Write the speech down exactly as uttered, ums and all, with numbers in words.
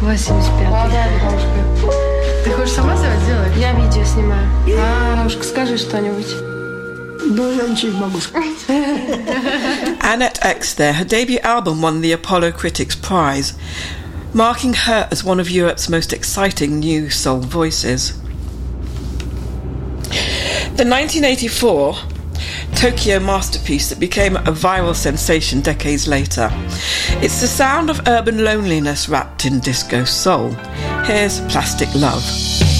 восемьдесят пятый. Молодая девушка. Ты хочешь сама сделать? Я видео снимаю. А, Девушка, скажи что-нибудь. Да, я ничего не могу сказать. Annette X there, her debut album won the Apollo Critics Prize, marking her as one of Europe's most exciting new soul voices. The nineteen eighty-four Tokyo masterpiece that became a viral sensation decades later. It's the sound of urban loneliness wrapped in disco soul. Here's Plastic Love.